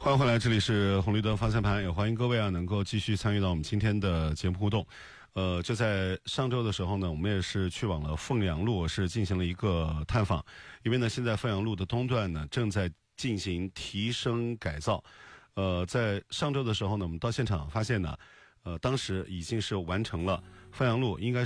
欢迎回来，这里是红绿灯方向盘，也欢迎各位能够继续参与到我们今天的节目互动。就在上周的时候呢，我们也是去往了凤阳路，是进行了一个探访。因为呢，现在凤阳路的东段呢正在进行提升改造。在上周的时候呢，我们到现场发现呢，当时已经是完成了凤阳路应该